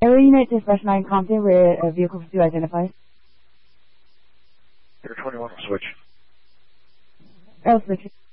Area unit dispatch 9 Compton, where a vehicle pursuit identified. Air 21 switch. I'll switch it.